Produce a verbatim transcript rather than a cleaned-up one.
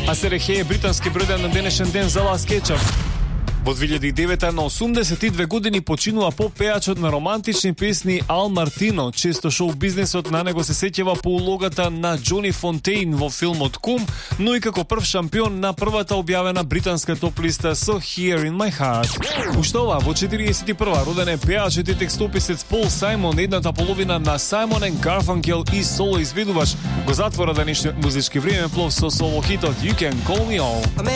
А се рехе е британски бројден на денешен ден за Лас Кетчуп. Во две илјади и девета на осумдесет и две години починува поп-пејачот на романтични песни Ал Мартино. Често шоу бизнисот на него се сеќава по улогата на Џони Фонтейн во филмот Кум, но и како прв шампион на првата објавена британска топ-листа со Here in My Heart. Уште ова, во четириесет и прва роден е пејачот и текстописец Пол Сајмон, едната половина на Сајмон енд Гарфанкел и соло изведувач. Го затвора денешниот музички времеплов со соло хитот You Can Call Me All.